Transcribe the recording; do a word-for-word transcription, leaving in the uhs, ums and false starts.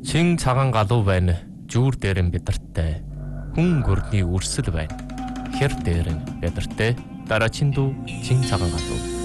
Чин цагаан галуу байна. Жүүр дээр нь бидэртэй. Хүн гүрний үрсэл байна. Хэр дээр нь бидэртэй. Дараачин дүү чин цагаан галуу.